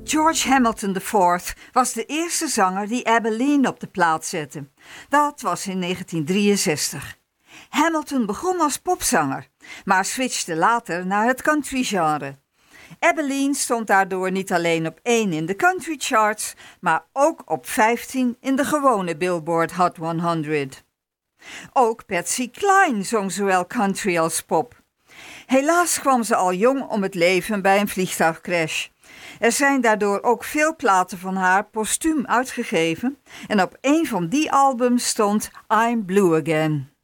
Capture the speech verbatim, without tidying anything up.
George Hamilton de vierde was de eerste zanger die Abilene op de plaat zette. Dat was in negentien drieënzestig. Hamilton begon als popzanger, maar switchte later naar het country-genre. Abilene stond daardoor niet alleen op één in de country charts, maar ook op vijftien in de gewone Billboard Hot honderd. Ook Patsy Cline zong zowel country als pop. Helaas kwam ze al jong om het leven bij een vliegtuigcrash. Er zijn daardoor ook veel platen van haar postuum uitgegeven en op een van die albums stond I'm Blue Again.